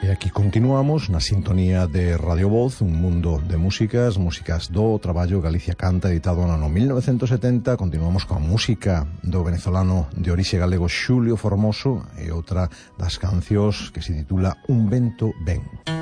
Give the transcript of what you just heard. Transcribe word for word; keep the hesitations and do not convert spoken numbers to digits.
E aquí continuamos na sintonía de Radio Voz, un mundo de músicas, músicas do traballo Galicia Canta, editado no ano mil novecentos setenta. Continuamos coa música do venezolano de orixe galego Xulio Formoso e outra das cancións que se titula Un vento ven.